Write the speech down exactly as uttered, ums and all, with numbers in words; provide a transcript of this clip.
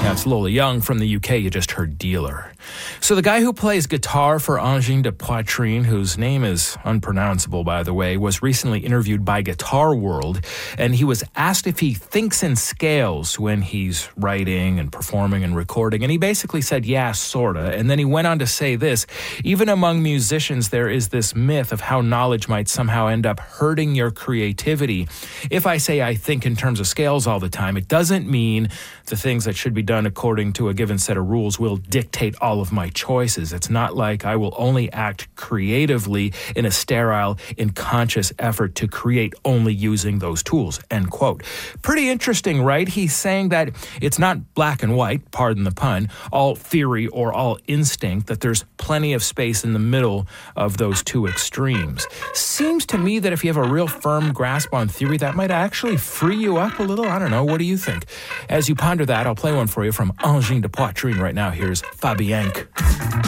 That's Lola Young from the U K. You just heard Dealer. So the guy who plays guitar for Angine de Poitrine, whose name is unpronounceable, by the way, was recently interviewed by Guitar World, and he was asked if he thinks in scales when he's writing and performing and recording, and he basically said, yeah, sorta. And then he went on to say this: even among musicians, there is this myth of how knowledge might somehow end up hurting your creativity. If I say I think in terms of scales all the time, it doesn't mean the things that should be done according to a given set of rules will dictate all of my choices. It's not like I will only act creatively in a sterile, unconscious effort to create only using those tools, end quote. Pretty interesting, right? He's saying that it's not black and white, pardon the pun, all theory or all instinct, that there's plenty of space in the middle of those two extremes. Seems to me that if you have a real firm grasp on theory, that might actually free you up a little. I don't know. What do you think? As you ponder that, I'll play one for you from Angine de Poitrine right now. Here's Fabienque.